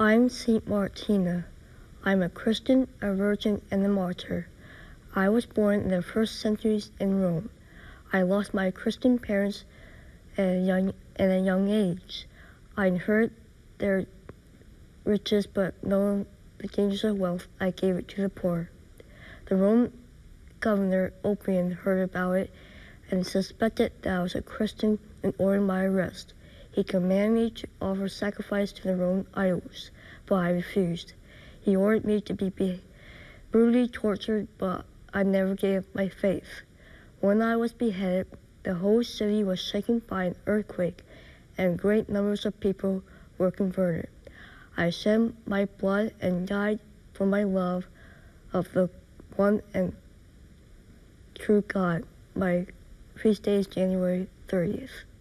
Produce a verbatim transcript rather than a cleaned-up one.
I'm Saint Martina. I'm a Christian, a virgin, and a martyr. I was born in the first centuries in Rome. I lost my Christian parents at a young, at a young age. I inherited their riches, but knowing the dangers of wealth, I gave it to the poor. The Roman governor Opimian heard about it and suspected that I was a Christian and ordered my arrest. He commanded me to offer sacrifice to the Roman idols, but I refused. He ordered me to be brutally tortured, but I never gave up my faith. When I was beheaded, the whole city was shaken by an earthquake, and great numbers of people were converted. I shed my blood and died for my love of the one and true God. My feast day is January thirtieth.